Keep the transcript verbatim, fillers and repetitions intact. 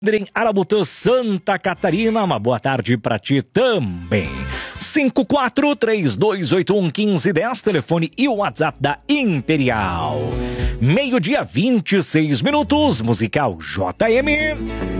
Em Arabutã, Santa Catarina, uma boa tarde pra ti também. cinco quatro três dois oito um um cinco um zero, telefone e o WhatsApp da Imperial. Meio-dia, vinte e seis minutos, musical J M.